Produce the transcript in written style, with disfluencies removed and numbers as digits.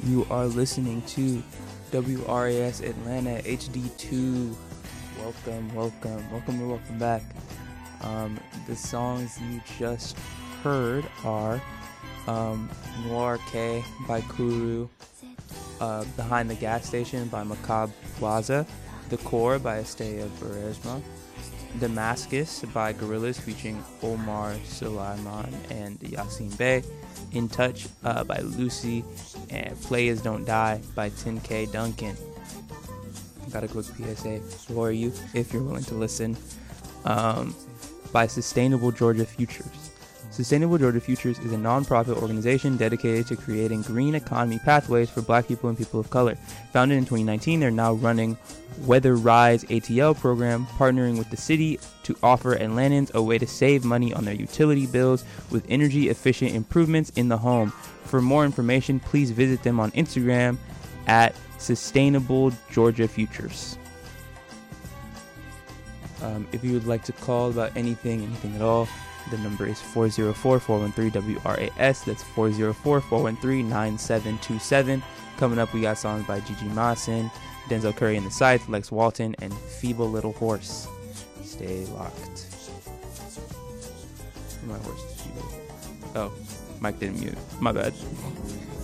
You are listening to WRAS Atlanta HD2. Welcome back. The songs you just heard are Noir K by Kuru, Behind the Gas Station by Macabre Plaza, The Core by Estella Beresma, Damascus by Gorillaz featuring Omar Suleiman and Yasin Bey, In Touch by Lucy, and Players Don't Die by 10K Duncan. Got a quick PSA for you if you're willing to listen. By Sustainable Georgia Futures. Sustainable Georgia Futures is a non-profit organization dedicated to creating green economy pathways for Black people and people of color. Founded in 2019, they're now running Weather Rise ATL program, partnering with the city to offer Atlantans a way to save money on their utility bills with energy-efficient improvements in the home. For more information, please visit them on Instagram at Sustainable Georgia Futures. If you would like to call about anything at all, the number is 404-413-WRAS. That's 404-413-9727. Coming up, we got songs by Gigi Masin, Denzel Curry and the Scythe, Lex Walton, and Feeble Little Horse. Stay locked. My horse is feeble. Oh, Mike didn't mute. My bad.